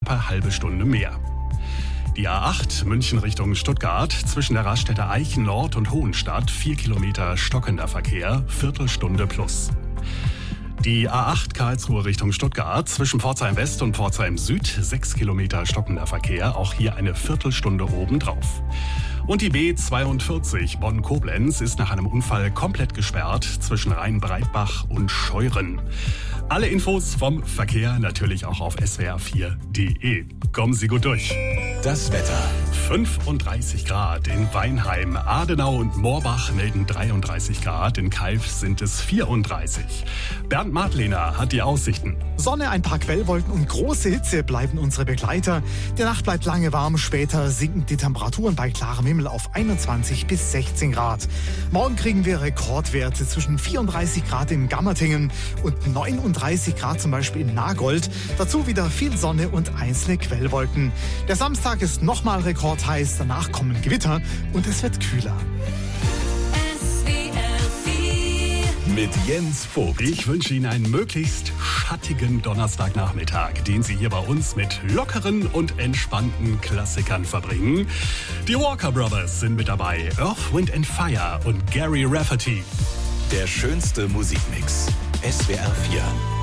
knappe halbe Stunde mehr. Die A8 München Richtung Stuttgart zwischen der Raststätte Eichen Nord und Hohenstadt 4 Kilometer stockender Verkehr, Viertelstunde plus. Die A8 Karlsruhe Richtung Stuttgart zwischen Pforzheim West und Pforzheim Süd 6 Kilometer stockender Verkehr, auch hier eine Viertelstunde obendrauf. Und die B42 Bonn-Koblenz ist nach einem Unfall komplett gesperrt zwischen Rhein-Breitbach und Scheuren. Alle Infos vom Verkehr natürlich auch auf swr4.de. Kommen Sie gut durch. Das Wetter. 35 Grad in Weinheim, Adenau und Moorbach melden 33 Grad, in Calw sind es 34. Bernd Madlener hat die Aussichten. Sonne, ein paar Quellwolken und große Hitze bleiben unsere Begleiter. Die Nacht bleibt lange warm, später sinken die Temperaturen bei klarem Himmel auf 21 bis 16 Grad. Morgen kriegen wir Rekordwerte zwischen 34 Grad in Gammertingen und 39 Grad zum Beispiel in Nagold. Dazu wieder viel Sonne und einzelne Quellwolken. Der Samstag ist nochmal rekordheiß, danach kommen Gewitter und es wird kühler. Mit Jens Vogt. Ich wünsche Ihnen einen möglichst schattigen Donnerstagnachmittag, den Sie hier bei uns mit lockeren und entspannten Klassikern verbringen. Die Walker Brothers sind mit dabei, Earth, Wind and Fire und Gary Rafferty. Der schönste Musikmix. SWR 4.